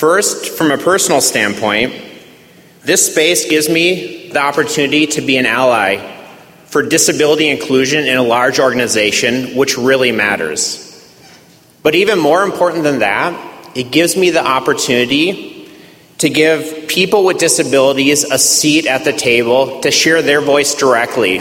First, from a personal standpoint, this space gives me the opportunity to be an ally for disability inclusion in a large organization, which really matters. But even more important than that, it gives me the opportunity to give people with disabilities a seat at the table to share their voice directly.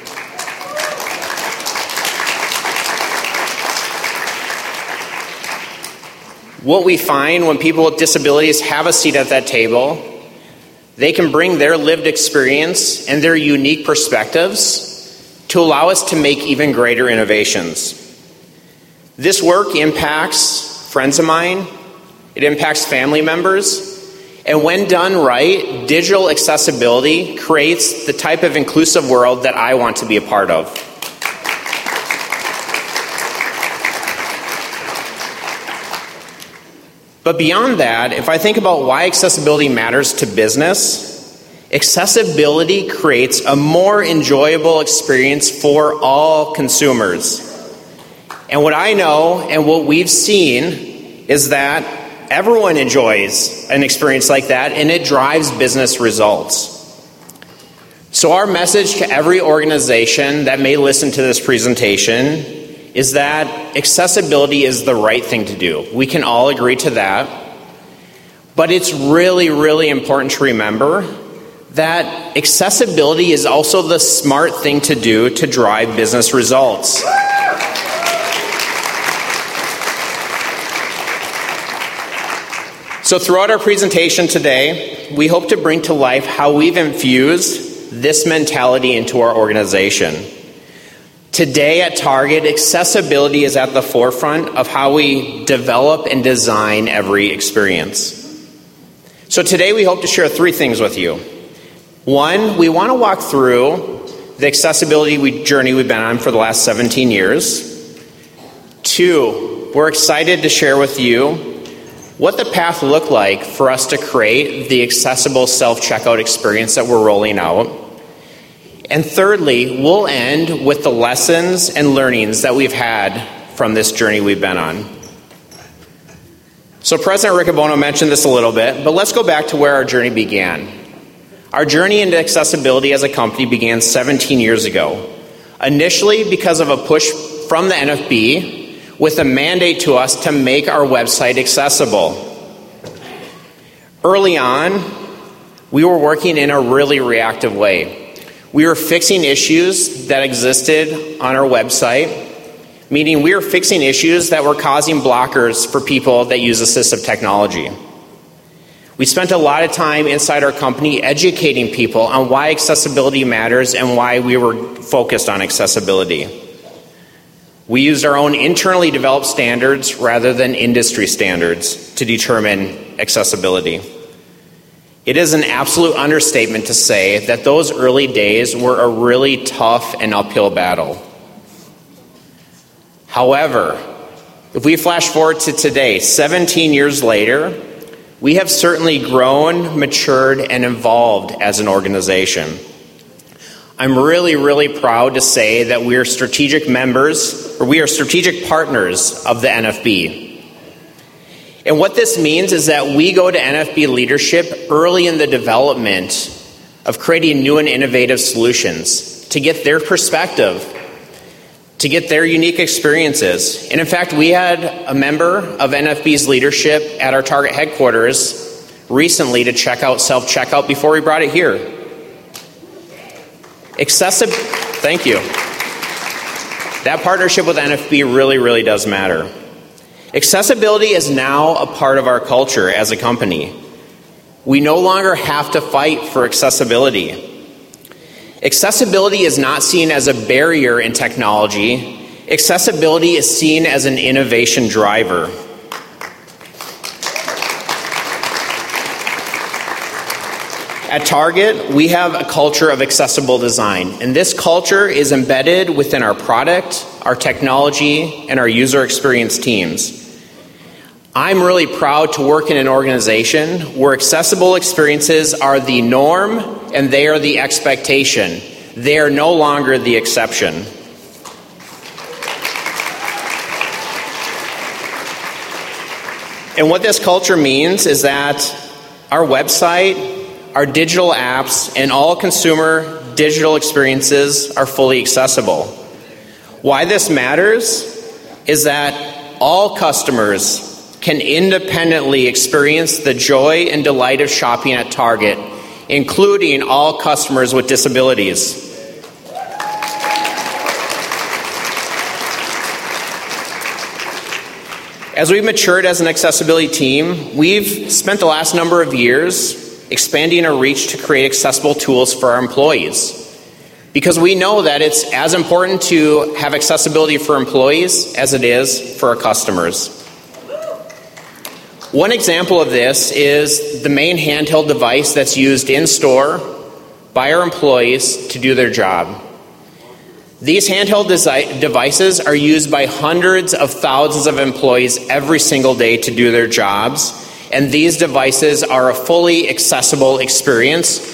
What we find when people with disabilities have a seat at that table, they can bring their lived experience and their unique perspectives to allow us to make even greater innovations. This work impacts friends of mine, it impacts family members, and when done right, digital accessibility creates the type of inclusive world that I want to be a part of. But beyond that, if I think about why accessibility matters to business, accessibility creates a more enjoyable experience for all consumers. And what I know and what we've seen is that everyone enjoys an experience like that, and it drives business results. So our message to every organization that may listen to this presentation is that accessibility is the right thing to do. We can all agree to that. But it's really, really important to remember that accessibility is also the smart thing to do to drive business results. So throughout our presentation today, we hope to bring to life how we've infused this mentality into our organization. Today at Target, accessibility is at the forefront of how we develop and design every experience. So today we hope to share three things with you. One, we want to walk through the accessibility journey we've been on for the last 17 years. Two, we're excited to share with you what the path looked like for us to create the accessible self-checkout experience that we're rolling out. And thirdly, we'll end with the lessons and learnings that we've had from this journey we've been on. So President Riccobono mentioned this a little bit, but let's go back to where our journey began. Our journey into accessibility as a company began 17 years ago, initially because of a push from the NFB with a mandate to us to make our website accessible. Early on, we were working in a really reactive way. We were fixing issues that existed on our website, meaning we were fixing issues that were causing blockers for people that use assistive technology. We spent a lot of time inside our company educating people on why accessibility matters and why we were focused on accessibility. We used our own internally developed standards rather than industry standards to determine accessibility. It is an absolute understatement to say that those early days were a really tough and uphill battle. However, if we flash forward to today, 17 years later, we have certainly grown, matured, and evolved as an organization. I'm really, really proud to say that we are strategic partners of the NFB. And what this means is that we go to NFB leadership early in the development of creating new and innovative solutions to get their perspective, to get their unique experiences. And in fact, we had a member of NFB's leadership at our Target headquarters recently to check out self-checkout before we brought it here. Thank you. That partnership with NFB really, really does matter. Accessibility is now a part of our culture as a company. We no longer have to fight for accessibility. Accessibility is not seen as a barrier in technology. Accessibility is seen as an innovation driver. At Target, we have a culture of accessible design, and this culture is embedded within our product, our technology, and our user experience teams. I'm really proud to work in an organization where accessible experiences are the norm and they are the expectation. They are no longer the exception. And what this culture means is that our website, our digital apps, and all consumer digital experiences are fully accessible. Why this matters is that all customers can independently experience the joy and delight of shopping at Target, including all customers with disabilities. As we've matured as an accessibility team, we've spent the last number of years expanding our reach to create accessible tools for our employees. Because we know that it's as important to have accessibility for employees as it is for our customers. One example of this is the main handheld device that's used in-store by our employees to do their job. These handheld devices are used by hundreds of thousands of employees every single day to do their jobs, and these devices are a fully accessible experience.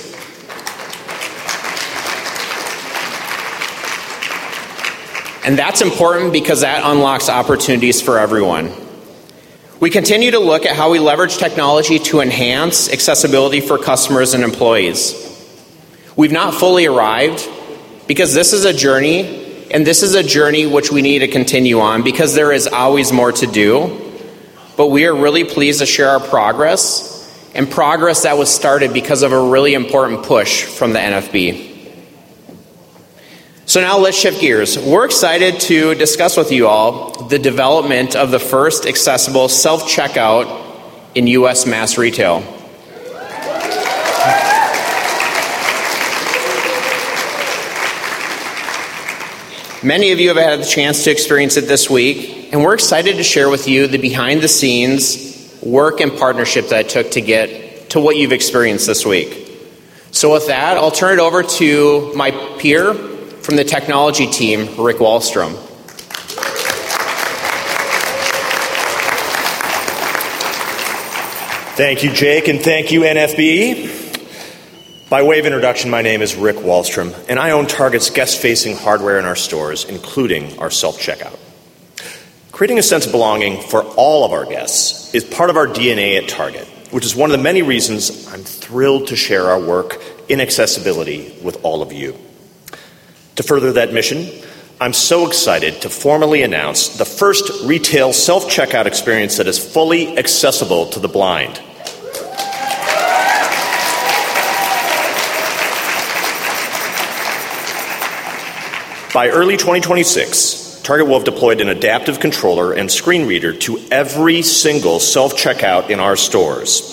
And that's important because that unlocks opportunities for everyone. We continue to look at how we leverage technology to enhance accessibility for customers and employees. We've not fully arrived because this is a journey, and this is a journey which we need to continue on because there is always more to do. But we are really pleased to share our progress, and progress that was started because of a really important push from the NFB. So now let's shift gears. We're excited to discuss with you all the development of the first accessible self-checkout in U.S. mass retail. Many of you have had the chance to experience it this week, and we're excited to share with you the behind-the-scenes work and partnership that it took to get to what you've experienced this week. So with that, I'll turn it over to my peer from the technology team, Rick Wallstrom. Thank you, Jake, and thank you, NFB. By way of introduction, my name is Rick Wallstrom, and I own Target's guest-facing hardware in our stores, including our self-checkout. Creating a sense of belonging for all of our guests is part of our DNA at Target, which is one of the many reasons I'm thrilled to share our work in accessibility with all of you. To further that mission, I'm so excited to formally announce the first retail self-checkout experience that is fully accessible to the blind. By early 2026, Target will have deployed an adaptive controller and screen reader to every single self-checkout in our stores.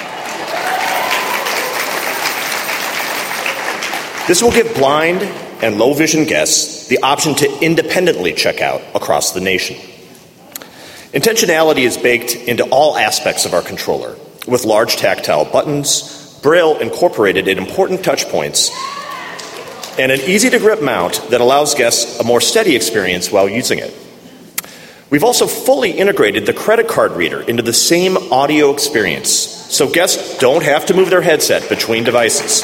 This will give blind and low-vision guests the option to independently check out across the nation. Intentionality is baked into all aspects of our controller, with large tactile buttons, Braille incorporated at important touch points, and an easy-to-grip mount that allows guests a more steady experience while using it. We've also fully integrated the credit card reader into the same audio experience, so guests don't have to move their headset between devices.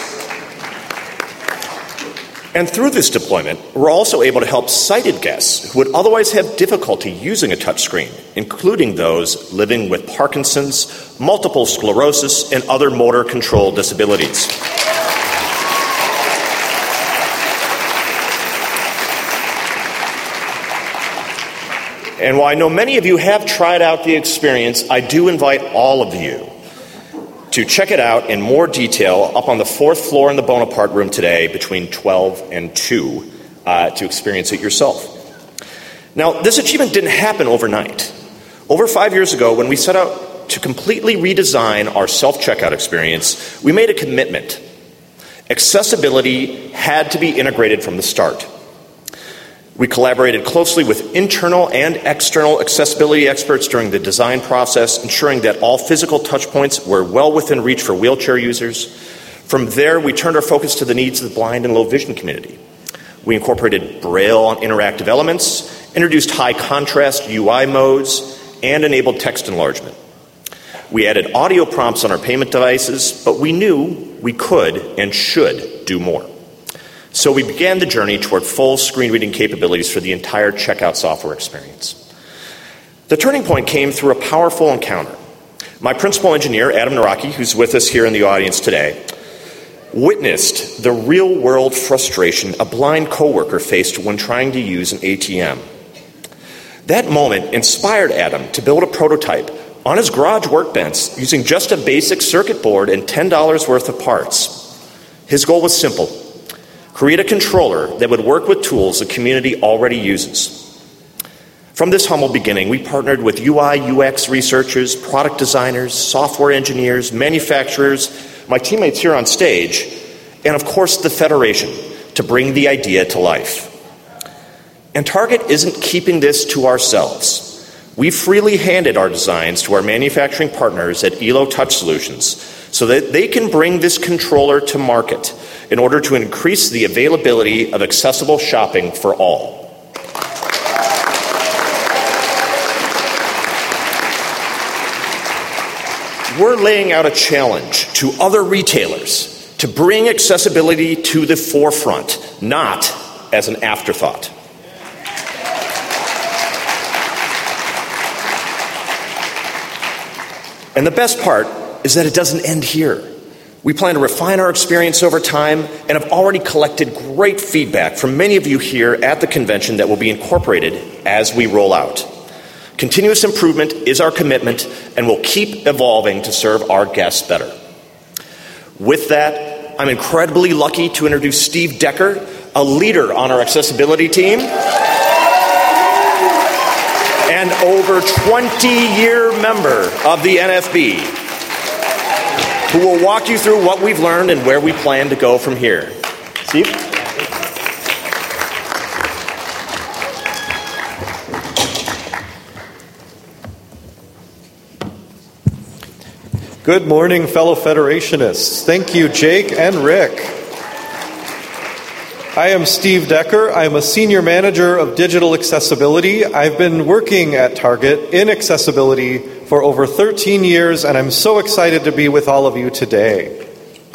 And through this deployment, we're also able to help sighted guests who would otherwise have difficulty using a touchscreen, including those living with Parkinson's, multiple sclerosis, and other motor control disabilities. And while I know many of you have tried out the experience, I do invite all of you to check it out in more detail up on the 4th floor in the Bonaparte room today between 12 and 2 to experience it yourself. Now, this achievement didn't happen overnight. Over 5 years ago, when we set out to completely redesign our self-checkout experience, we made a commitment. Accessibility had to be integrated from the start. We collaborated closely with internal and external accessibility experts during the design process, ensuring that all physical touchpoints were well within reach for wheelchair users. From there, we turned our focus to the needs of the blind and low vision community. We incorporated Braille on interactive elements, introduced high contrast UI modes, and enabled text enlargement. We added audio prompts on our payment devices, but we knew we could and should do more. So we began the journey toward full screen reading capabilities for the entire checkout software experience. The turning point came through a powerful encounter. My principal engineer, Adam Naraki, who's with us here in the audience today, witnessed the real-world frustration a blind coworker faced when trying to use an ATM. That moment inspired Adam to build a prototype on his garage workbench using just a basic circuit board and $10 worth of parts. His goal was simple: create a controller that would work with tools the community already uses. From this humble beginning, we partnered with UI, UX researchers, product designers, software engineers, manufacturers, my teammates here on stage, and of course the Federation to bring the idea to life. And Target isn't keeping this to ourselves. We freely handed our designs to our manufacturing partners at Elo Touch Solutions so that they can bring this controller to market in order to increase the availability of accessible shopping for all. We're laying out a challenge to other retailers to bring accessibility to the forefront, not as an afterthought. And the best part is that it doesn't end here. We plan to refine our experience over time and have already collected great feedback from many of you here at the convention that will be incorporated as we roll out. Continuous improvement is our commitment, and we'll keep evolving to serve our guests better. With that, I'm incredibly lucky to introduce Steve Decker, a leader on our accessibility team, and over 20-year member of the NFB, who will walk you through what we've learned and where we plan to go from here. Steve? Good morning, fellow Federationists. Thank you, Jake and Rick. I am Steve Decker. I'm a senior manager of digital accessibility. I've been working at Target in accessibility for over 13 years, and I'm so excited to be with all of you today.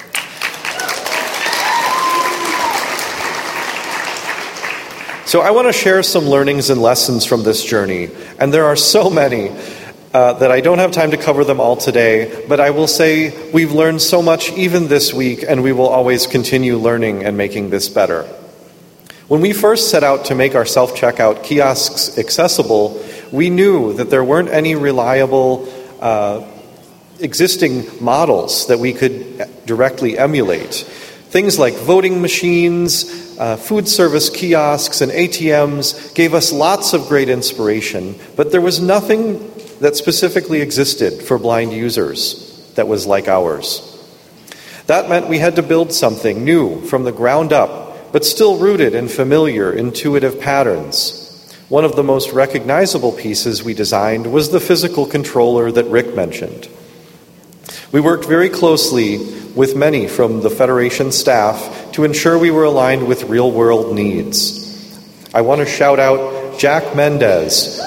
So I want to share some learnings and lessons from this journey, and there are so many that I don't have time to cover them all today, but I will say we've learned so much even this week, and we will always continue learning and making this better. When we first set out to make our self-checkout kiosks accessible, we knew that there weren't any reliable existing models that we could directly emulate. Things like voting machines, food service kiosks, and ATMs gave us lots of great inspiration, but there was nothing that specifically existed for blind users that was like ours. That meant we had to build something new from the ground up, but still rooted in familiar, intuitive patterns. One of the most recognizable pieces we designed was the physical controller that Rick mentioned. We worked very closely with many from the Federation staff to ensure we were aligned with real-world needs. I want to shout out Jack Mendez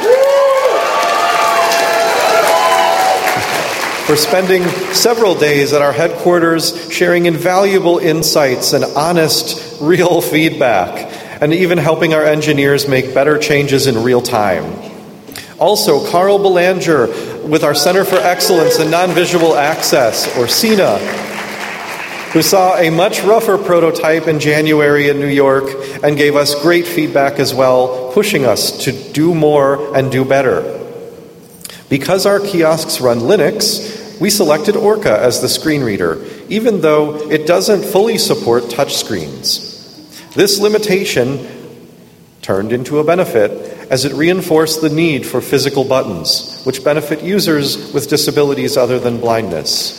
for spending several days at our headquarters sharing invaluable insights and honest, real feedback, and even helping our engineers make better changes in real time. Also, Carl Belanger with our Center for Excellence in Non-Visual Access, or CENA, who saw a much rougher prototype in January in New York and gave us great feedback as well, pushing us to do more and do better. Because our kiosks run Linux, we selected Orca as the screen reader, even though it doesn't fully support touchscreens. This limitation turned into a benefit as it reinforced the need for physical buttons, which benefit users with disabilities other than blindness.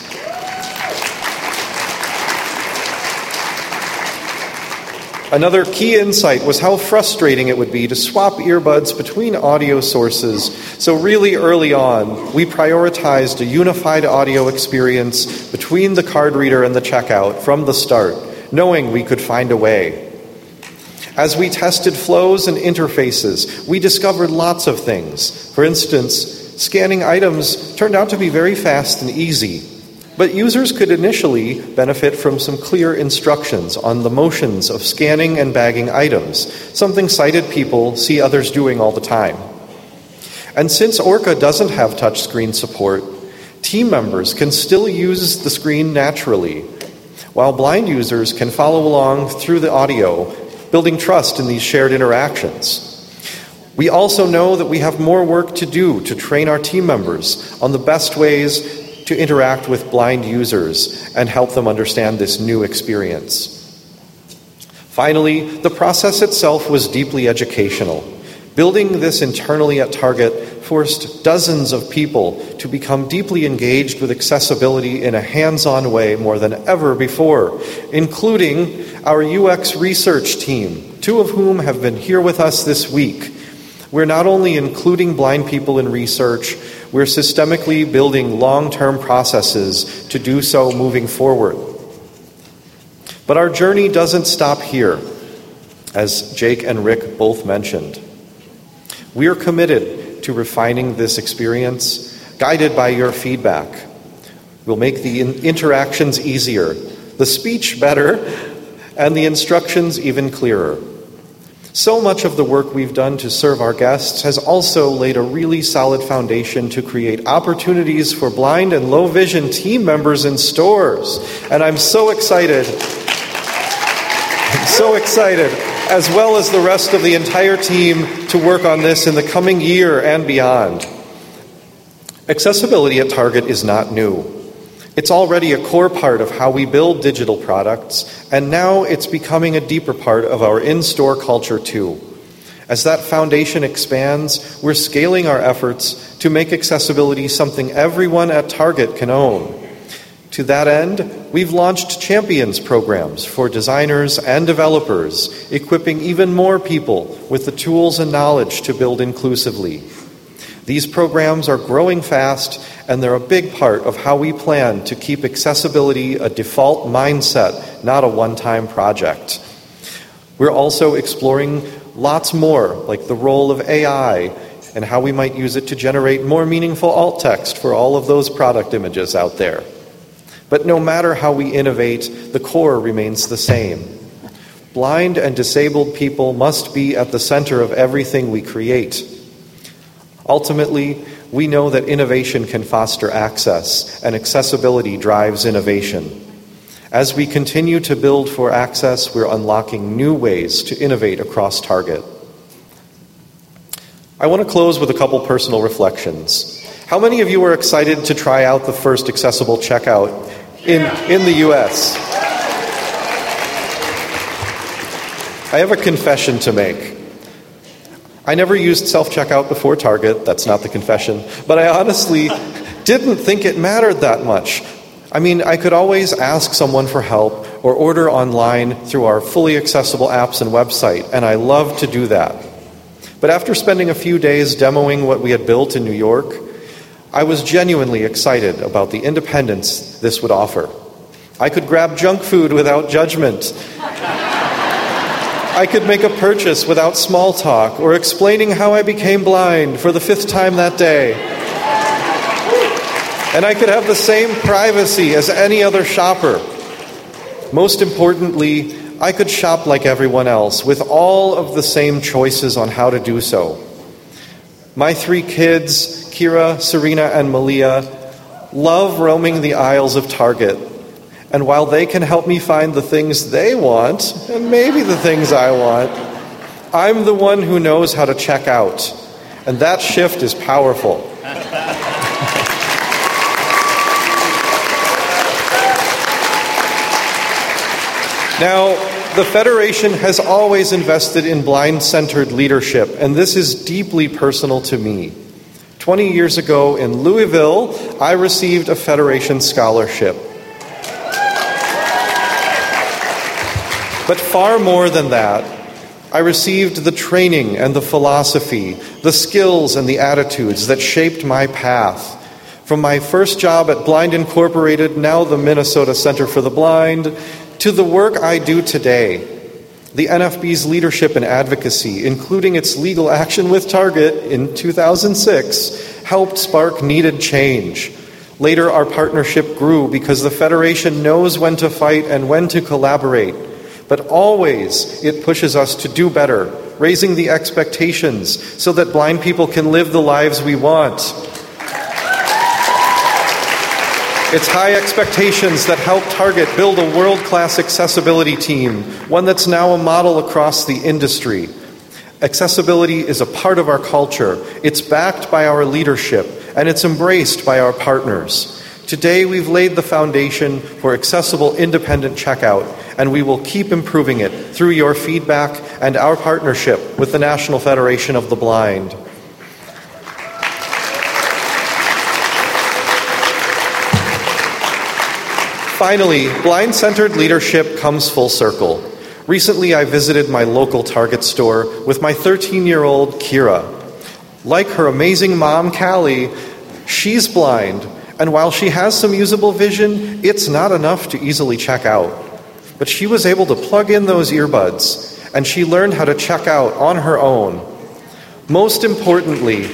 Another key insight was how frustrating it would be to swap earbuds between audio sources. So really early on, we prioritized a unified audio experience between the card reader and the checkout from the start, knowing we could find a way. As we tested flows and interfaces, we discovered lots of things. For instance, scanning items turned out to be very fast and easy. But users could initially benefit from some clear instructions on the motions of scanning and bagging items, something sighted people see others doing all the time. And since Orca doesn't have touchscreen support, Team members can still use the screen naturally, while blind users can follow along through the audio, building trust in these shared interactions. We also know that we have more work to do to train our team members on the best ways to interact with blind users and help them understand this new experience. Finally, the process itself was deeply educational. Building this internally at Target forced dozens of people to become deeply engaged with accessibility in a hands-on way more than ever before, including our UX research team, two of whom have been here with us this week. We're not only including blind people in research, we're systemically building long-term processes to do so moving forward. But our journey doesn't stop here, as Jake and Rick both mentioned. We are committed to refining this experience, guided by your feedback. We'll make the interactions easier, the speech better, and the instructions even clearer. So much of the work we've done to serve our guests has also laid a really solid foundation to create opportunities for blind and low vision team members in stores. And I'm so excited, as well as the rest of the entire team, to work on this in the coming year and beyond. Accessibility at Target is not new. It's already a core part of how we build digital products, and now it's becoming a deeper part of our in-store culture too. As that foundation expands, we're scaling our efforts to make accessibility something everyone at Target can own. To that end, we've launched Champions programs for designers and developers, equipping even more people with the tools and knowledge to build inclusively. These programs are growing fast, and they're a big part of how we plan to keep accessibility a default mindset, not a one-time project. We're also exploring lots more, like the role of AI and how we might use it to generate more meaningful alt text for all of those product images out there. But no matter how we innovate, the core remains the same. Blind and disabled people must be at the center of everything we create. Ultimately, we know that innovation can foster access, and accessibility drives innovation. As we continue to build for access, we're unlocking new ways to innovate across Target. I want to close with a couple personal reflections. How many of you are excited to try out the first accessible checkout in the U.S.? I have a confession to make. I never used self-checkout before Target, that's not the confession, but I honestly didn't think it mattered that much. I mean, I could always ask someone for help or order online through our fully accessible apps and website, and I love to do that. But after spending a few days demoing what we had built in New York, I was genuinely excited about the independence this would offer. I could grab junk food without judgment. I could make a purchase without small talk or explaining how I became blind for the 5th time that day. And I could have the same privacy as any other shopper. Most importantly, I could shop like everyone else with all of the same choices on how to do so. My 3 kids, Kira, Serena, and Malia, love roaming the aisles of Target. And while they can help me find the things they want, and maybe the things I want, I'm the one who knows how to check out. And that shift is powerful. Now, the Federation has always invested in blind-centered leadership, and this is deeply personal to me. 20 years ago in Louisville, I received a Federation scholarship. But far more than that, I received the training and the philosophy, the skills and the attitudes that shaped my path. From my first job at Blind Incorporated, now the Minnesota Center for the Blind, to the work I do today. The NFB's leadership and advocacy, including its legal action with Target in 2006, helped spark needed change. Later, our partnership grew because the Federation knows when to fight and when to collaborate. But always, it pushes us to do better, raising the expectations so that blind people can live the lives we want. It's high expectations that help Target build a world-class accessibility team, one that's now a model across the industry. Accessibility is a part of our culture. It's backed by our leadership, and it's embraced by our partners. Today, we've laid the foundation for accessible independent checkout, and we will keep improving it through your feedback and our partnership with the National Federation of the Blind. Finally, blind-centered leadership comes full circle. Recently, I visited my local Target store with my 13-year-old Kira. Like her amazing mom, Callie, she's blind, and while she has some usable vision, it's not enough to easily check out. But she was able to plug in those earbuds, and she learned how to check out on her own. Most importantly,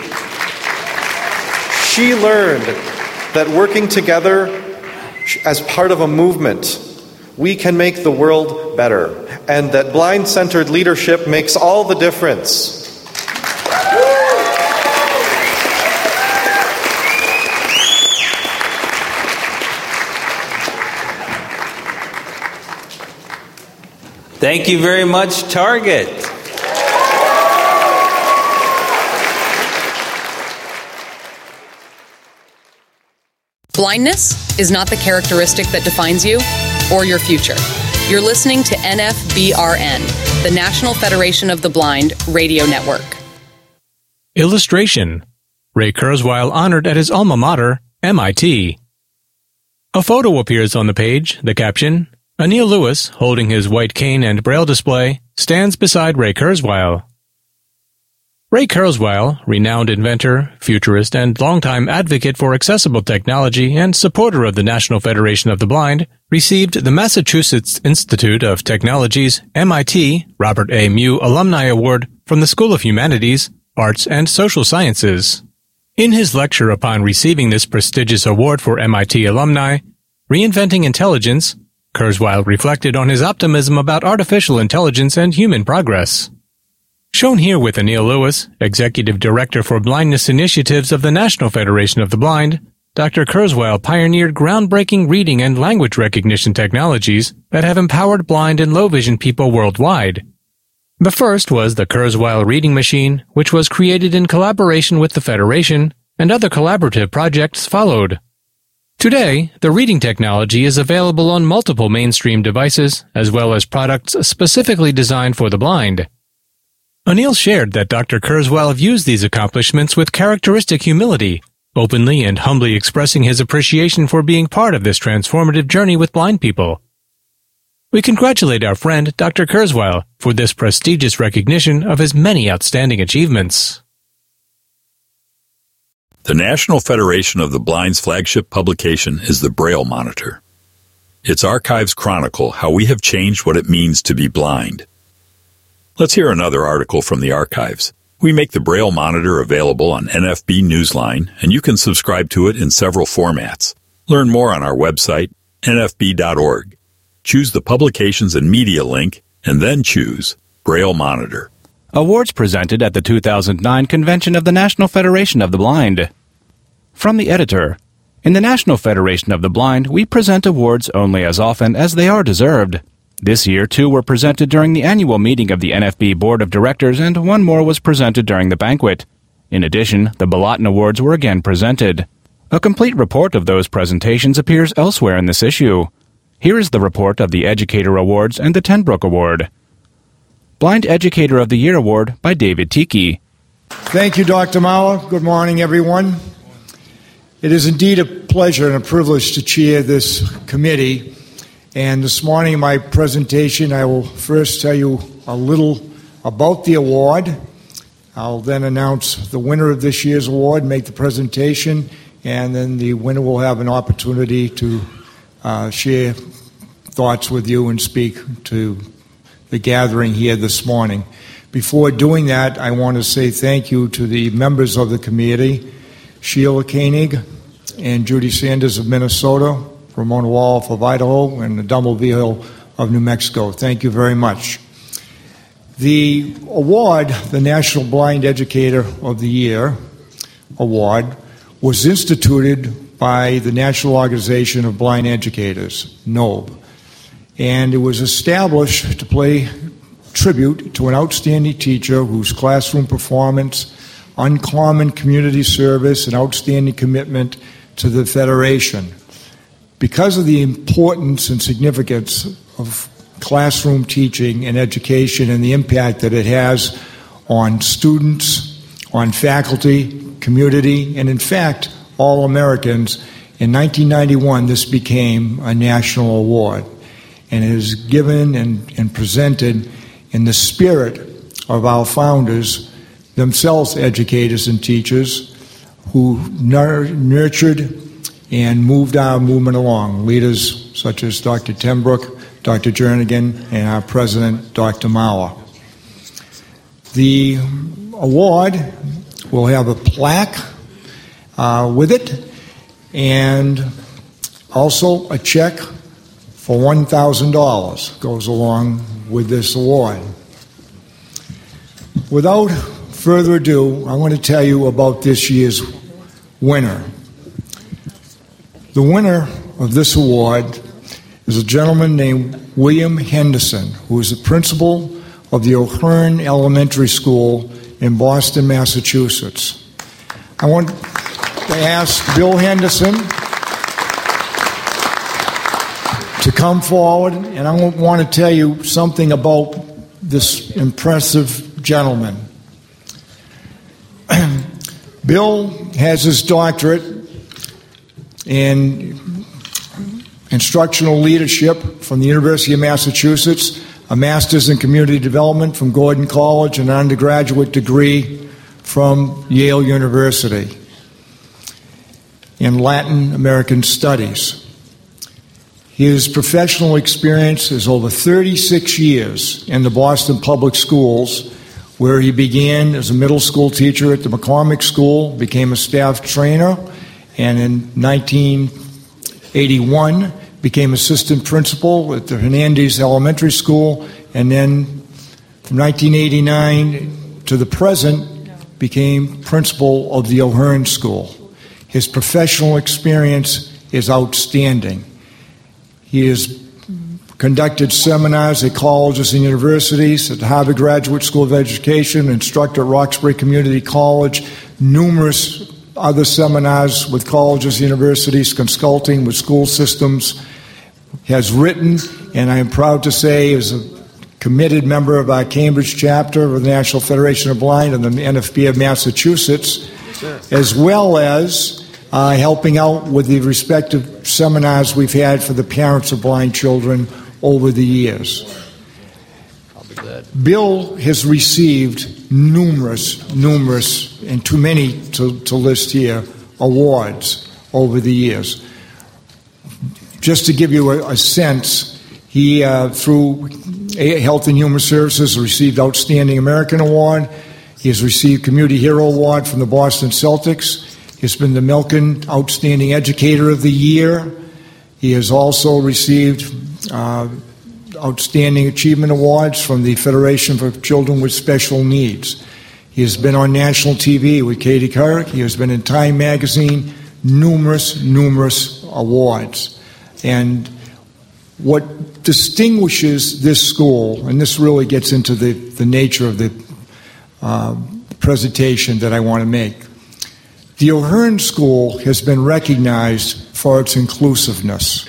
she learned that working together as part of a movement, we can make the world better, and that blind-centered leadership makes all the difference. Thank you very much, Target. Blindness is not the characteristic that defines you or your future. You're listening to NFBRN, the National Federation of the Blind radio network. Illustration: Ray Kurzweil honored at his alma mater, MIT. A photo appears on the page. The caption: Anil Lewis, holding his white cane and braille display, stands beside Ray Kurzweil. Ray Kurzweil, renowned inventor, futurist, and longtime advocate for accessible technology and supporter of the National Federation of the Blind, received the Massachusetts Institute of Technology's MIT Robert A. Mew Alumni Award from the School of Humanities, Arts, and Social Sciences. In his lecture upon receiving this prestigious award for MIT alumni, Reinventing Intelligence, Kurzweil reflected on his optimism about artificial intelligence and human progress. Shown here with Anil Lewis, Executive Director for Blindness Initiatives of the National Federation of the Blind, Dr. Kurzweil pioneered groundbreaking reading and language recognition technologies that have empowered blind and low-vision people worldwide. The first was the Kurzweil Reading Machine, which was created in collaboration with the Federation, and other collaborative projects followed. Today, the reading technology is available on multiple mainstream devices, as well as products specifically designed for the blind. Anil shared that Dr. Kurzweil views these accomplishments with characteristic humility, openly and humbly expressing his appreciation for being part of this transformative journey with blind people. We congratulate our friend Dr. Kurzweil for this prestigious recognition of his many outstanding achievements. The National Federation of the Blind's flagship publication is the Braille Monitor. Its archives chronicle how we have changed what it means to be blind. Let's hear another article from the archives. We make the Braille Monitor available on NFB Newsline, and you can subscribe to it in several formats. Learn more on our website, nfb.org. Choose the Publications and Media link, and then choose Braille Monitor. Awards presented at the 2009 Convention of the National Federation of the Blind. From the editor, in the National Federation of the Blind, we present awards only as often as they are deserved. This year, 2 were presented during the annual meeting of the NFB Board of Directors, and 1 more was presented during the banquet. In addition, the Balaton Awards were again presented. A complete report of those presentations appears elsewhere in this issue. Here is the report of the Educator Awards and the Tenbrook Award. Blind Educator of the Year Award by David Tiki. Thank you, Dr. Mauer. Good morning, everyone. It is indeed a pleasure and a privilege to chair this committee. And this morning in my presentation, I will first tell you a little about the award. I'll then announce the winner of this year's award, make the presentation, and then the winner will have an opportunity to share thoughts with you and speak to the gathering here this morning. Before doing that, I want to say thank you to the members of the committee, Sheila Koenig and Judy Sanders of Minnesota, Ramona Wall of Idaho, and Dumbleville of New Mexico. Thank you very much. The award, the National Blind Educator of the Year Award, was instituted by the National Organization of Blind Educators, NOBE. And it was established to pay tribute to an outstanding teacher whose classroom performance, uncommon community service, and outstanding commitment to the Federation. Because of the importance and significance of classroom teaching and education and the impact that it has on students, on faculty, community, and in fact, all Americans, in 1991 this became a national award, and it is given and presented in the spirit of our founders, themselves educators and teachers, who nurtured and moved our movement along. Leaders such as Dr. Tenbrook, Dr. Jernigan, and our president, Dr. Mauer. The award will have a plaque with it, and also a check for $1,000 goes along with this award. Without further ado, I want to tell you about this year's winner. The winner of this award is a gentleman named William Henderson, who is the principal of the O'Hearn Elementary School in Boston, Massachusetts. I want to ask Bill Henderson to come forward, and I want to tell you something about this impressive gentleman. Bill has his doctorate in instructional leadership from the University of Massachusetts, a master's in community development from Gordon College, and an undergraduate degree from Yale University in Latin American Studies. His professional experience is over 36 years in the Boston Public Schools, where he began as a middle school teacher at the McCormick School, became a staff trainer, and in 1981 became assistant principal at the Hernandez Elementary School, and then from 1989 to the present became principal of the O'Hearn School. His professional experience is outstanding. He has conducted seminars at colleges and universities, at the Harvard Graduate School of Education, instructor at Roxbury Community College, numerous other seminars with colleges, universities, consulting with school systems, has written, and I am proud to say is a committed member of our Cambridge chapter of the National Federation of Blind and the NFB of Massachusetts, as well as helping out with the respective seminars we've had for the parents of blind children over the years. Bill has received numerous, and too many to list here, awards over the years. Just to give you a sense, he, through Health and Human Services, received Outstanding American Award. He has received Community Hero Award from the Boston Celtics. He has been the Milken Outstanding Educator of the Year. He has also received Outstanding Achievement Awards from the Federation for Children with Special Needs. He has been on national TV with Katie Couric. He has been in Time Magazine, numerous awards. And what distinguishes this school, and this really gets into the nature of the presentation that I want to make, the O'Hearn School has been recognized for its inclusiveness.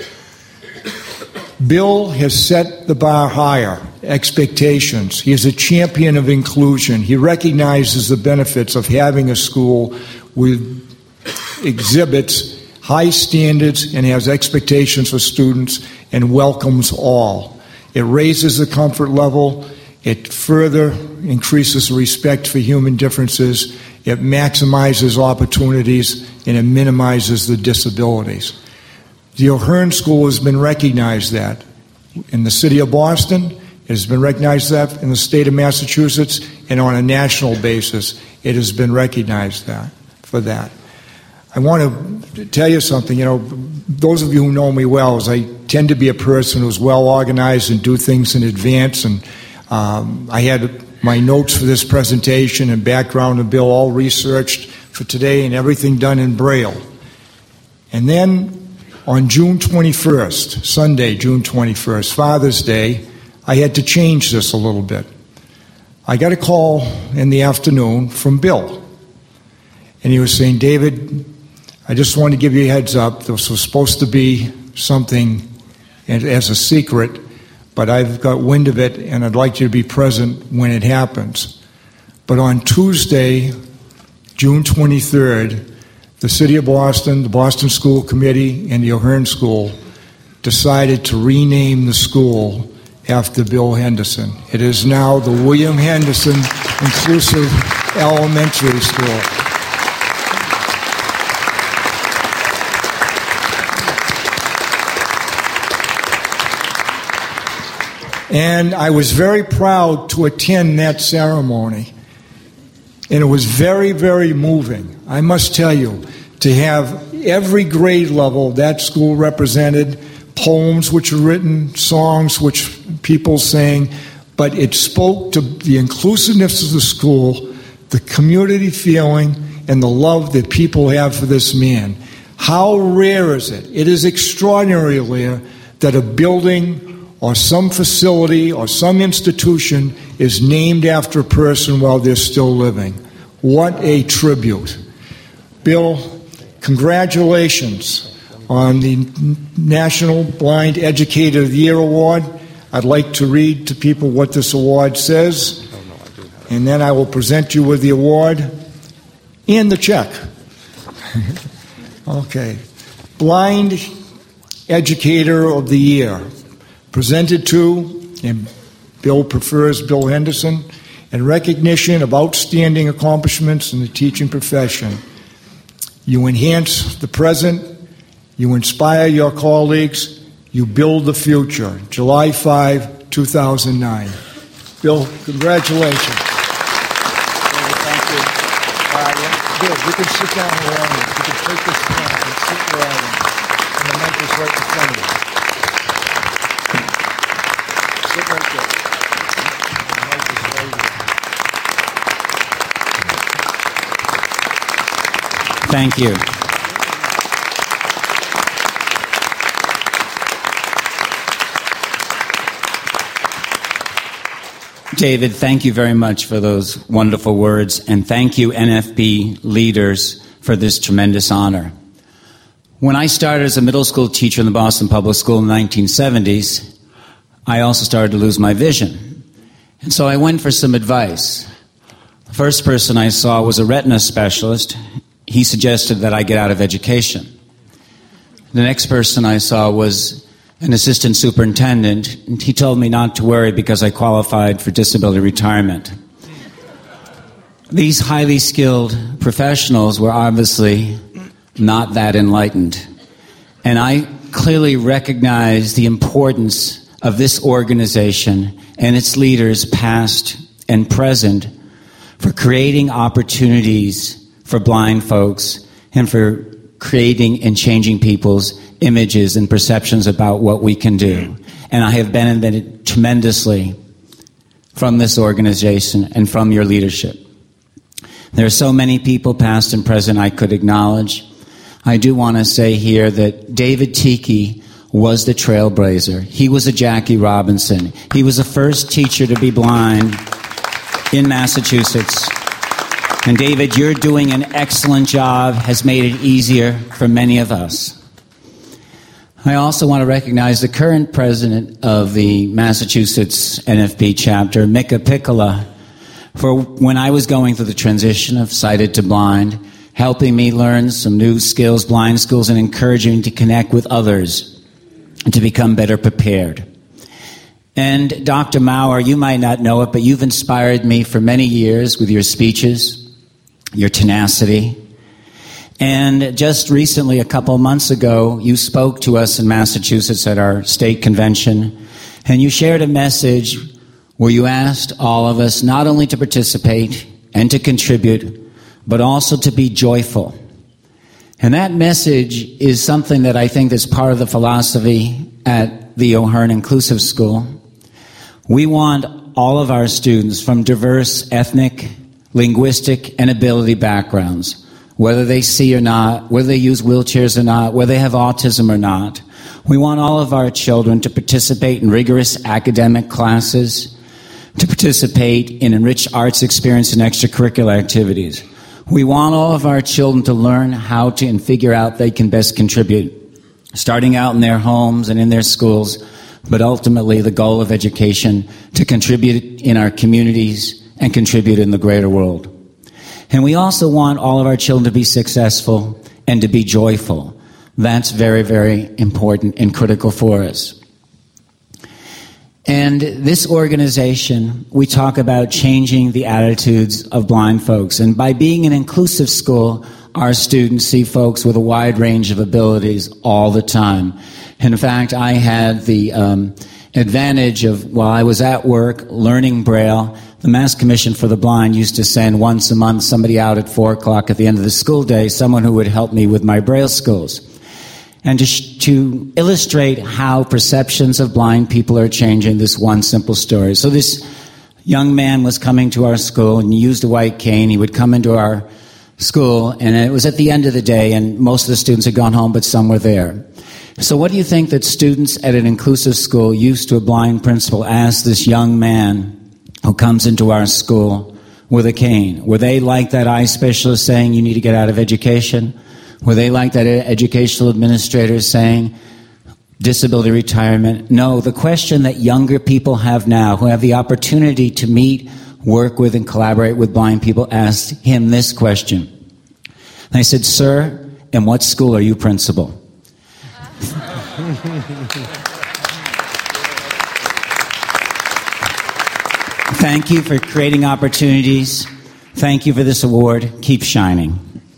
Bill has set the bar higher, expectations. He is a champion of inclusion. He recognizes the benefits of having a school with exhibits high standards and has expectations for students and welcomes all. It raises the comfort level. It further increases respect for human differences. It maximizes opportunities, and it minimizes the disabilities. The O'Hearn School has been recognized that in the city of Boston. It has been recognized that in the state of Massachusetts, and on a national basis, it has been recognized that for that. I want to tell you something. You know, those of you who know me well, is I tend to be a person who's well organized and do things in advance. And I had my notes for this presentation and background and Bill all researched for today, and everything done in Braille. And then on June 21st, Sunday, June 21st, Father's Day, I had to change this a little bit. I got a call in the afternoon from Bill. And he was saying, David, I just want to give you a heads up. This was supposed to be something as a secret, but I've got wind of it, and I'd like you to be present when it happens. But on Tuesday, June 23rd, the City of Boston, the Boston School Committee, and the O'Hearn School decided to rename the school after Bill Henderson. It is now the William Henderson Inclusive Elementary School. And I was very proud to attend that ceremony. And it was very, very moving. I must tell you, to have every grade level that school represented, poems which were written, songs which people sang, but it spoke to the inclusiveness of the school, the community feeling, and the love that people have for this man. How rare is it? It is extraordinarily rare that a building or some facility or some institution is named after a person while they're still living. What a tribute. Bill, congratulations on the National Blind Educator of the Year Award. I'd like to read to people what this award says, and then I will present you with the award and the check. Okay. Blind Educator of the Year. Presented to, and Bill prefers Bill Henderson, in recognition of outstanding accomplishments in the teaching profession. You enhance the present, you inspire your colleagues, you build the future. July 5, 2009. Bill, congratulations. Thank you. Bill, you can sit down around me. You can take this pen and sit around me. And the mic is right in front of you. Sit right there. The mic is right there. Thank you. David, thank you very much for those wonderful words, and thank you, NFB leaders, for this tremendous honor. When I started as a middle school teacher in the Boston Public School in the 1970s, I also started to lose my vision. And so I went for some advice. The first person I saw was a retina specialist. He suggested that I get out of education. The next person I saw was an assistant superintendent, and he told me not to worry because I qualified for disability retirement. These highly skilled professionals were obviously not that enlightened. And I clearly recognize the importance of this organization and its leaders, past and present, for creating opportunities for blind folks and for creating and changing people's images and perceptions about what we can do. And I have benefited tremendously from this organization and from your leadership. There are so many people, past and present, I could acknowledge. I do want to say here that David Tiki was the trailblazer. He was a Jackie Robinson. He was the first teacher to be blind in Massachusetts. And David, you're doing an excellent job, has made it easier for many of us. I also want to recognize the current president of the Massachusetts NFB chapter, Mika Piccola, for when I was going through the transition of sighted to blind, helping me learn some new skills, blind skills, and encouraging me to connect with others and to become better prepared. And Dr. Maurer, you might not know it, but you've inspired me for many years with your speeches, your tenacity. And just recently, a couple of months ago, you spoke to us in Massachusetts at our state convention, and you shared a message where you asked all of us not only to participate and to contribute, but also to be joyful. And that message is something that I think is part of the philosophy at the O'Hearn Inclusive School. We want all of our students from diverse ethnic, linguistic, and ability backgrounds. whether they see or not, whether they use wheelchairs or not, whether they have autism or not. We want all of our children to participate in rigorous academic classes, to participate in enriched arts experience and extracurricular activities. We want all of our children to learn how to and figure out they can best contribute, starting out in their homes and in their schools, but ultimately the goal of education to contribute in our communities and contribute in the greater world. And we also want all of our children to be successful and to be joyful. That's very, very important and critical for us. And this organization, we talk about changing the attitudes of blind folks. And by being an inclusive school, our students see folks with a wide range of abilities all the time. In fact, I had the advantage of, while I was at work learning Braille, the Mass Commission for the Blind used to send once a month somebody out at 4 o'clock at the end of the school day, someone who would help me with my Braille skills. And to illustrate how perceptions of blind people are changing, this one simple story. So this young man was coming to our school and he used a white cane. He would come into our school, and it was at the end of the day, and most of the students had gone home, but some were there. So what do you think that students at an inclusive school used to a blind principal ask this young man who comes into our school with a cane? Were they like that eye specialist saying, you need to get out of education? Were they like that educational administrator saying, disability retirement? No, the question that younger people have now, who have the opportunity to meet, work with, and collaborate with blind people, asked him this question. And I said, sir, in what school are you principal? Thank you for creating opportunities. Thank you for this award. Keep shining.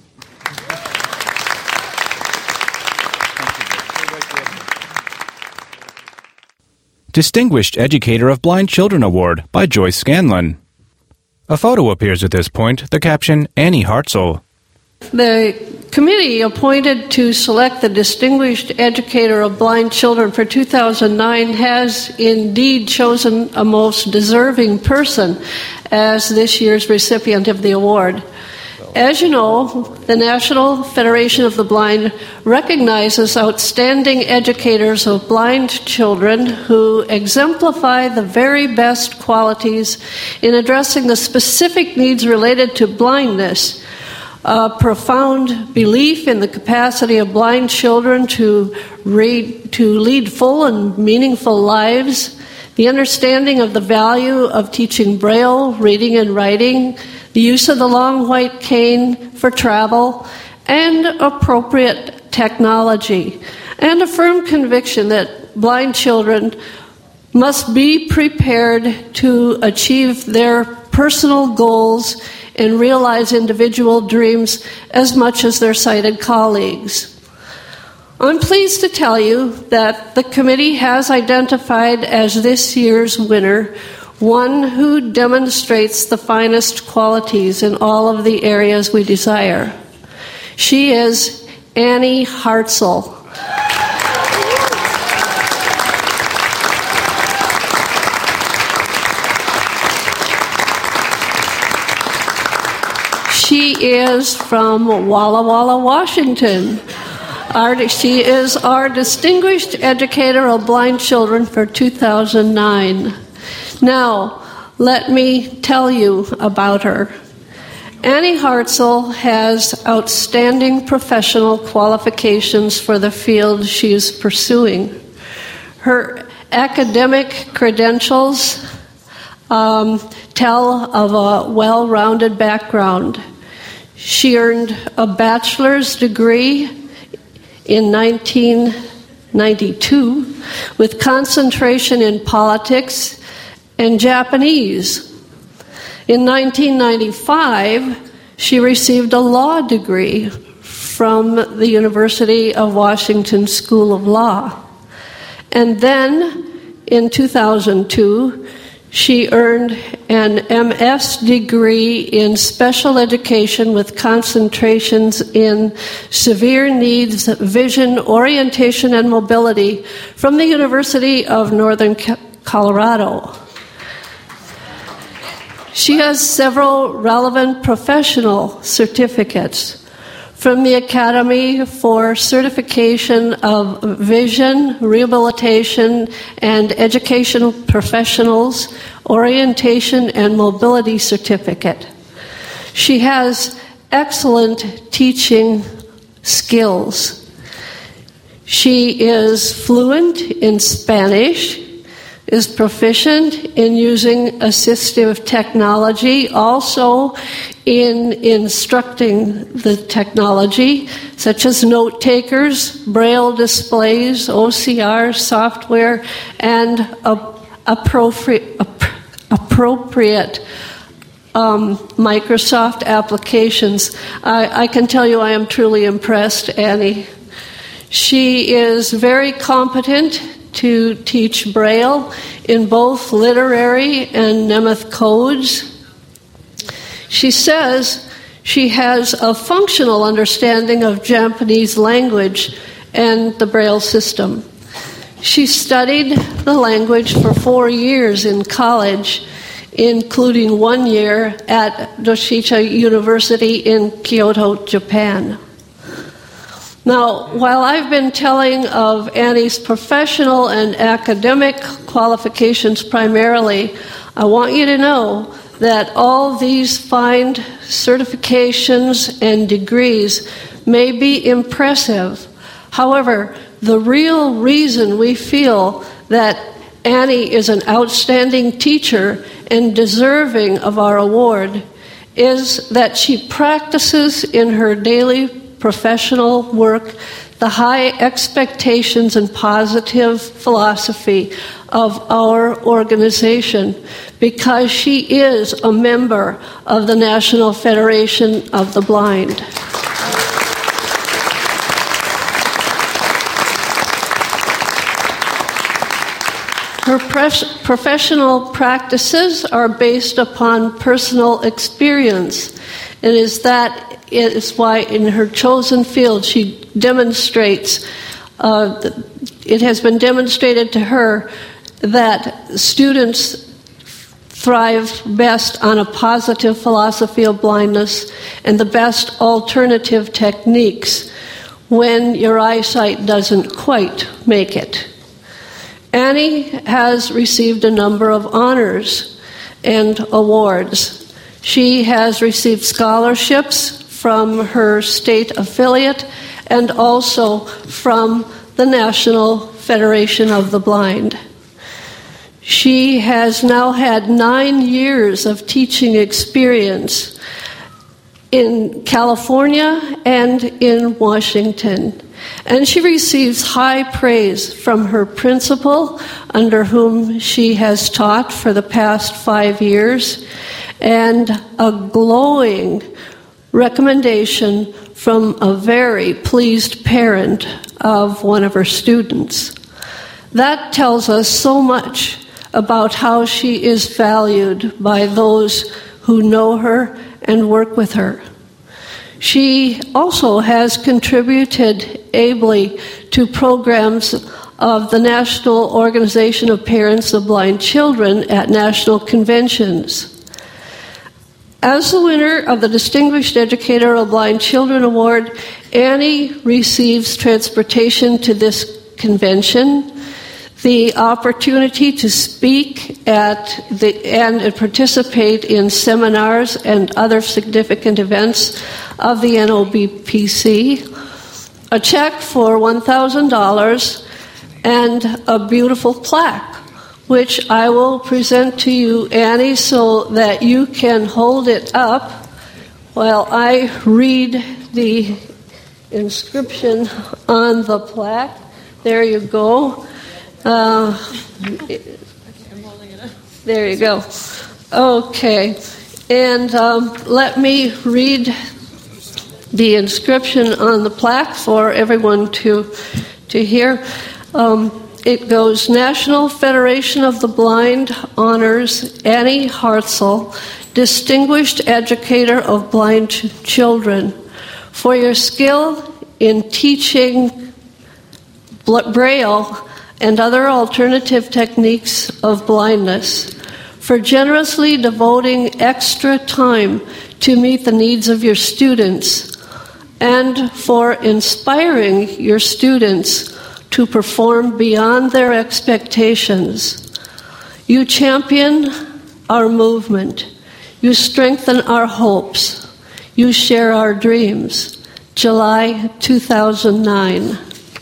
Distinguished Educator of Blind Children Award by Joyce Scanlon. A photo appears at this point, the caption, Annie Hartzell. The committee appointed to select the Distinguished Educator of Blind Children for 2009 has indeed chosen a most deserving person as this year's recipient of the award. As you know, the National Federation of the Blind recognizes outstanding educators of blind children who exemplify the very best qualities in addressing the specific needs related to blindness. A profound belief in the capacity of blind children to lead full and meaningful lives, the understanding of the value of teaching Braille, reading and writing, the use of the long white cane for travel, and appropriate technology, and a firm conviction that blind children must be prepared to achieve their personal goals and realize individual dreams as much as their sighted colleagues. I'm pleased to tell you that the committee has identified as this year's winner one who demonstrates the finest qualities in all of the areas we desire. She is Annie Hartzell. She is from Walla Walla, Washington. She is our Distinguished Educator of Blind Children for 2009. Now, let me tell you about her. Annie Hartzell has outstanding professional qualifications for the field she is pursuing. Her academic credentials tell of a well-rounded background. She earned a bachelor's degree in 1992 with concentration in politics and Japanese. In 1995, she received a law degree from the University of Washington School of Law. And then, in 2002, she earned an MS degree in special education with concentrations in severe needs, vision, orientation, and mobility from the University of Northern Colorado. She has several relevant professional certificates. from the Academy for Certification of Vision, Rehabilitation, and Educational Professionals, Orientation and Mobility Certificate. She has excellent teaching skills. She is fluent in Spanish, is proficient in using assistive technology, also in instructing the technology, such as note takers, braille displays, OCR software, and appropriate Microsoft applications. I can tell you I am truly impressed, Annie. She is very competent to teach Braille in both literary and Nemeth codes. She says she has a functional understanding of Japanese language and the Braille system. She studied the language for 4 years in college, including 1 year at Doshicha University in Kyoto, Japan. Now, while I've been telling of Annie's professional and academic qualifications primarily, I want you to know that all these fine certifications and degrees may be impressive. However, the real reason we feel that Annie is an outstanding teacher and deserving of our award is that she practices in her daily professional work the high expectations and positive philosophy of our organization, because she is a member of the National Federation of the Blind. Her professional practices are based upon personal experience. It is why in her chosen field she demonstrates, it has been demonstrated to her that students thrive best on a positive philosophy of blindness and the best alternative techniques when your eyesight doesn't quite make it. Annie has received a number of honors and awards. She has received scholarships from her state affiliate and also from the National Federation of the Blind. She has now had 9 years of teaching experience in California and in Washington. And she receives high praise from her principal, under whom she has taught for the past 5 years, and a glowing recommendation from a very pleased parent of one of her students. That tells us so much about how she is valued by those who know her and work with her. She also has contributed ably to programs of the National Organization of Parents of Blind Children at national conventions. As the winner of the Distinguished Educator of Blind Children Award, Annie receives transportation to this convention, the opportunity to speak and participate in seminars and other significant events of the NOBPC, a check for $1,000, and a beautiful plaque, which I will present to you, Annie, so that you can hold it up while I read the inscription on the plaque. There you go. There you go. Okay. And let me read the inscription on the plaque for everyone to hear. It goes, National Federation of the Blind honors Annie Hartzell, Distinguished Educator of Blind Children, for your skill in teaching Braille and other alternative techniques of blindness, for generously devoting extra time to meet the needs of your students, and for inspiring your students to perform beyond their expectations. You champion our movement. You strengthen our hopes. You share our dreams. July 2009.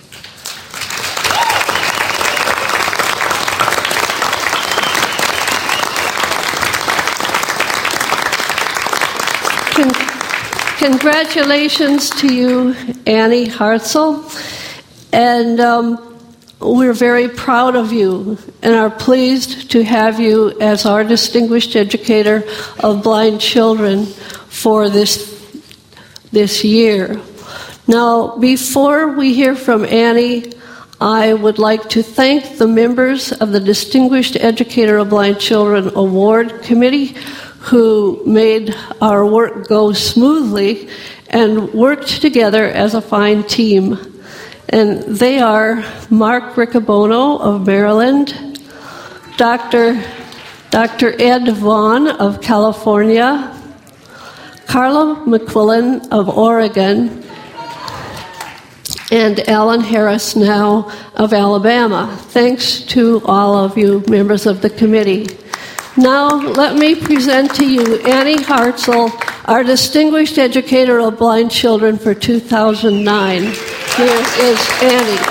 Congratulations to you, Annie Hartzell, and we're very proud of you and are pleased to have you as our Distinguished Educator of Blind Children for this year. Now, before we hear from Annie, I would like to thank the members of the Distinguished Educator of Blind Children Award Committee who made our work go smoothly and worked together as a fine team. And they are Mark Riccobono of Maryland, Dr. Ed Vaughn of California, Carla McQuillan of Oregon, and Alan Harris now of Alabama. Thanks to all of you members of the committee. Now, let me present to you Annie Hartzell, our Distinguished Educator of Blind Children for 2009. Here is Annie.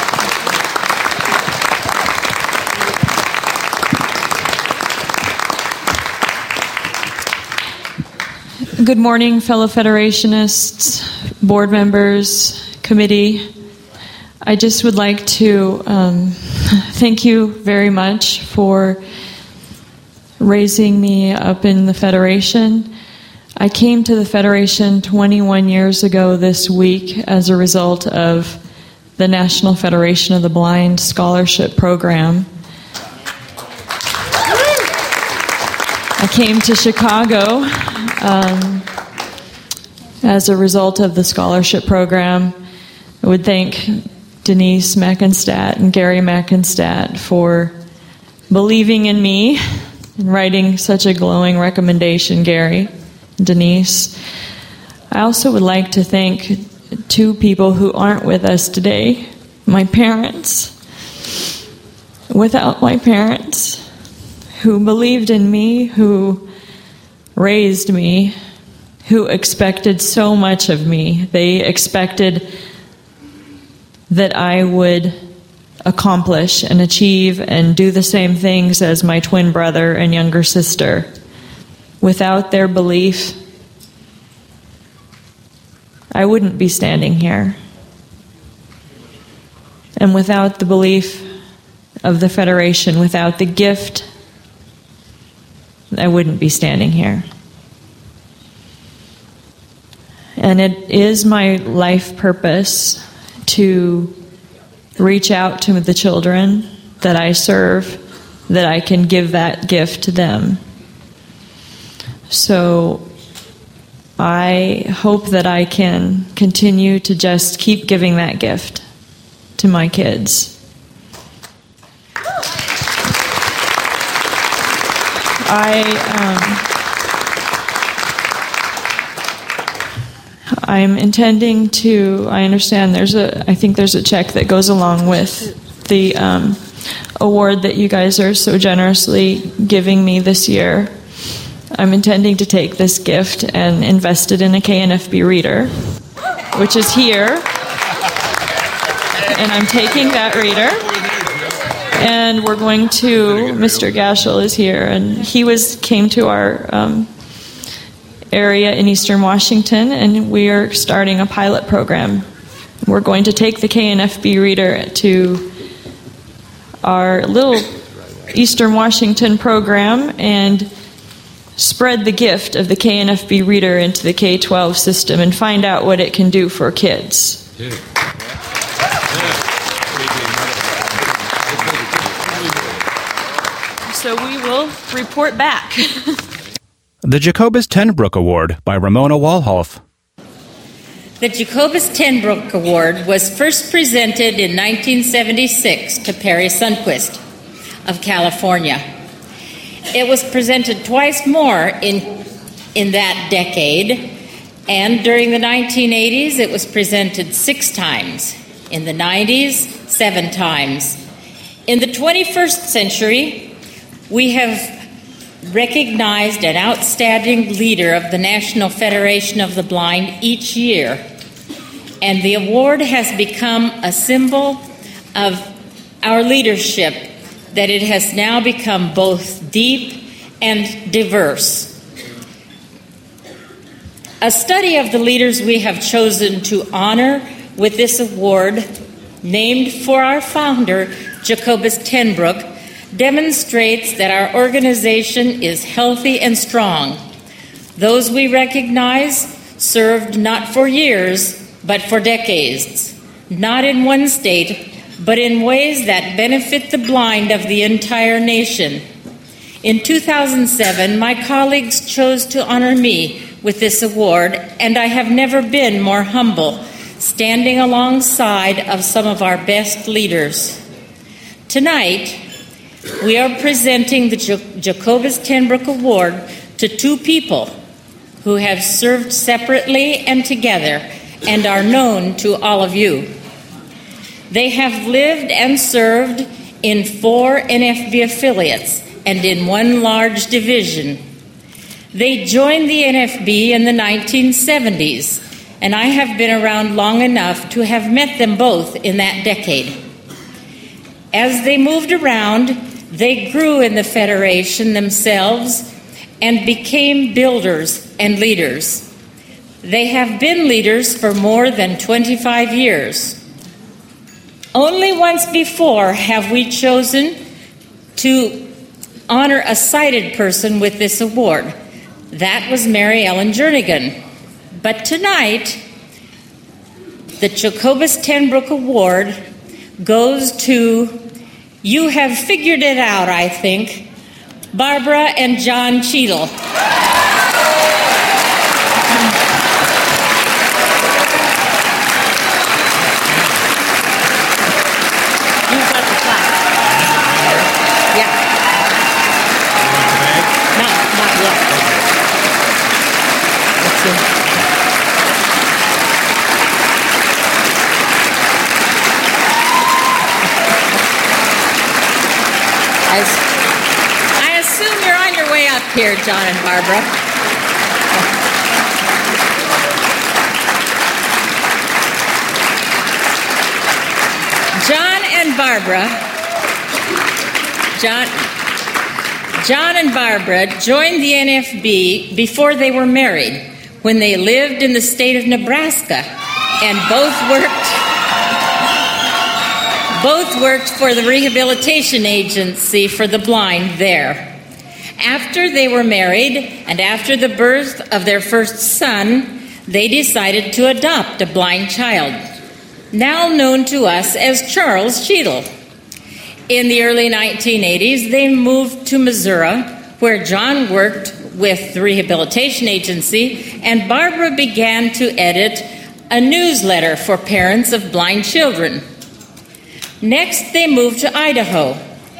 Good morning, fellow Federationists, board members, committee. I just would like to thank you very much for raising me up in the Federation. I came to the Federation 21 years ago this week as a result of the National Federation of the Blind Scholarship Program. I came to Chicago as a result of the scholarship program. I would thank Denise Mackenstadt and Gary Mackenstadt for believing in me and writing such a glowing recommendation, Gary, Denise. I also would like to thank two people who aren't with us today, my parents. Without my parents, who believed in me, who raised me, who expected so much of me. They expected that I would accomplish and achieve and do the same things as my twin brother and younger sister. Without their belief, I wouldn't be standing here. And without the belief of the Federation, without the gift, I wouldn't be standing here. And it is my life purpose to reach out to the children that I serve, that I can give that gift to them. So I hope that I can continue to just keep giving that gift to my kids. I'm intending to, I understand I think there's a check that goes along with the award that you guys are so generously giving me this year. I'm intending to take this gift and invest it in a KNFB reader, which is here. And I'm taking that reader. And we're going to, Mr. Gashel is here, and he came to our area in Eastern Washington, and we are starting a pilot program. We're going to take the KNFB reader to our little Eastern Washington program and spread the gift of the KNFB reader into the K-12 system and find out what it can do for kids. So we will report back. The Jacobus Tenbrook Award by Ramona Walhoff. The Jacobus Tenbrook Award was first presented in 1976 to Perry Sundquist of California. It was presented twice more in that decade And during the 1980s, it was presented 6 times. In the 90s, 7 times. In the 21st century, we have recognized an outstanding leader of the National Federation of the Blind each year. And the award has become a symbol of our leadership, that it has now become both deep and diverse. A study of the leaders we have chosen to honor with this award, named for our founder, Jacobus ten Broek, demonstrates that our organization is healthy and strong. Those we recognize served not for years, but for decades, not in one state, but in ways that benefit the blind of the entire nation. In 2007, my colleagues chose to honor me with this award, and I have never been more humble, standing alongside of some of our best leaders. Tonight, we are presenting the Jacobus ten Broek Award to 2 people who have served separately and together and are known to all of you. They have lived and served in 4 NFB affiliates and in 1 large division. They joined the NFB in the 1970s, and I have been around long enough to have met them both in that decade. As they moved around, they grew in the Federation themselves and became builders and leaders. They have been leaders for more than 25 years. Only once before have we chosen to honor a sighted person with this award. That was Mary Ellen Jernigan. But tonight, the Jacobus ten Broek Award goes to, you have figured it out, I think, Barbara and John Cheadle. I assume you're on your way up here, John and Barbara. John and Barbara joined the NFB before they were married, when they lived in the state of Nebraska, and both worked for the Rehabilitation Agency for the Blind there. After they were married and after the birth of their first son, they decided to adopt a blind child, now known to us as Charles Cheadle. In the early 1980s, they moved to Missouri, where John worked with the Rehabilitation Agency, and Barbara began to edit a newsletter for parents of blind children. Next, they moved to Idaho,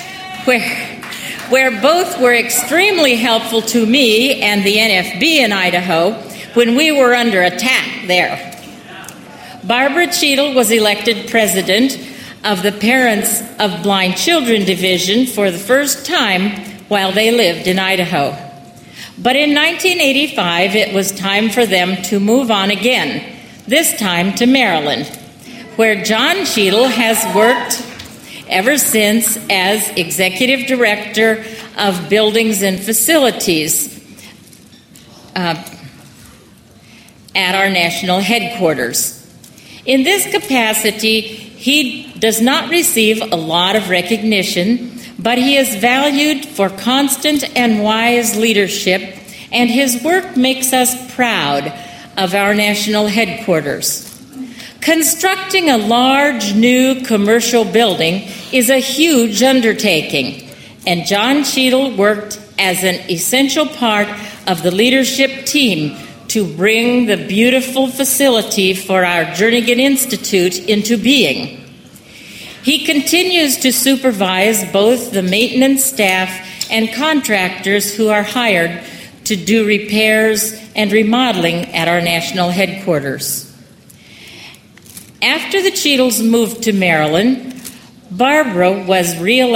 where both were extremely helpful to me and the NFB in Idaho when we were under attack there. Barbara Cheadle was elected president of the Parents of Blind Children Division for the first time while they lived in Idaho. But in 1985, it was time for them to move on again, this time to Maryland, where John Cheadle has worked ever since as executive director of buildings and facilities at our national headquarters. In this capacity, he does not receive a lot of recognition, but he is valued for constant and wise leadership, and his work makes us proud of our national headquarters. Constructing a large new commercial building is a huge undertaking, and John Cheadle worked as an essential part of the leadership team to bring the beautiful facility for our Jernigan Institute into being. He continues to supervise both the maintenance staff and contractors who are hired to do repairs and remodeling at our national headquarters. After the Cheadles moved to Maryland, Barbara was reelected